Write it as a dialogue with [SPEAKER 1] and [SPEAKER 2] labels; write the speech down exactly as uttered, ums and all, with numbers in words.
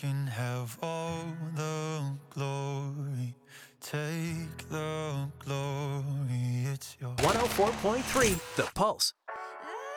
[SPEAKER 1] can have all the glory. Take the glory, it's yours.
[SPEAKER 2] one oh four point three The Pulse.